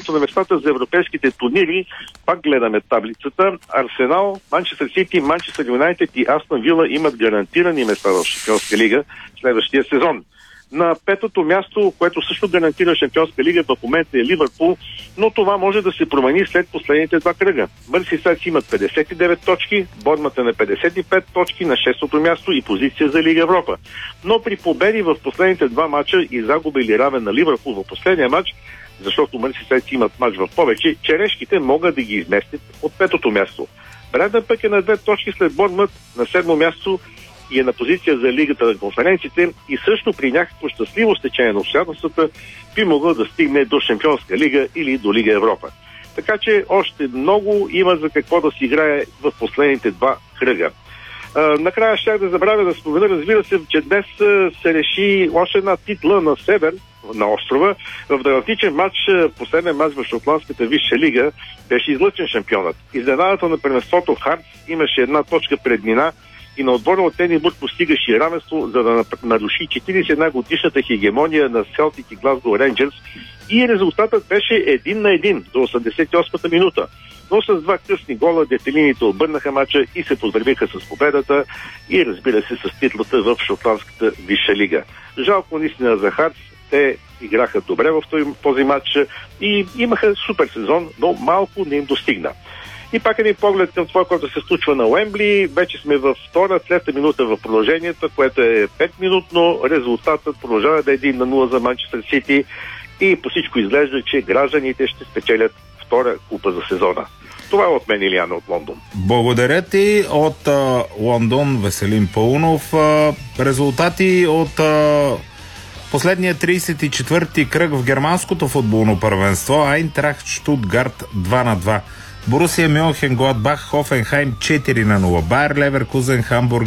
място на местата за европейските турнири, пак гледаме таблицата. Арсенал, Манчестър Сити, Манчестър Юнайтед и Астън Вила имат гарантирани места в Шампионска лига следващия сезон. На петото място, което също гарантира Шампионска лига, в момента е Ливърпул, но това може да се промени след последните два кръга. Мърсисайдс имат 59 точки, Борнмът е на 55 точки на 6-то място и позиция за Лига Европа. Но при победи в последните два мача и загуба или равен на Ливърпул в последния мач, защото Мърсисайдс имат мач в повече, черешките могат да ги изместят от петото място. Брендън пък е на 2 точки след Борнмът на 7-мо място и е на позиция за Лигата на конференциите и също при някакво щастливо стечение на обстоятелствата би могъл да стигне до Шампионска лига или до Лига Европа. Така че още много има за какво да си играе в последните два кръга. Накрая щях да забравя да спомена, разбира се, че днес се реши още една титла на север на острова. В драматичен матч, последен матч в Шотландската висша лига, беше излъчен шампионът. Изненадата на първенството в Хартс имаше една точка преднина и на отбора от Единбург постигаше равенство, за да наруши 41 годишната хегемония на Селтик и Глазго Рейнджърс, и резултатът беше 1-1 до 88-та минута. Но с два късни гола детелините обърнаха мача и се поздравиха с победата и, разбира се, с титлата в Шотландската висша лига. Жалко наистина за Хартс, те играха добре в този матч и имаха супер сезон, но малко не им достигна. И пак един поглед към това, което се случва на Уембли. Вече сме във втора, трета минута в продължението, което е 5-минутно. Резултатът продължава да е 1-0 за Манчестър Сити и по всичко изглежда, че гражданите ще спечелят втора купа за сезона. Това е от мен, Илияна, от Лондон. Благодаря ти. От Лондон Веселин Паунов. Резултати от последния 34-ти кръг в германското футболно първенство. Айнтрахт Штутгарт 2-2. Борусия Мюнхен Гладбах Хофенхайм 4-0. Байер Леверкузен Хамбург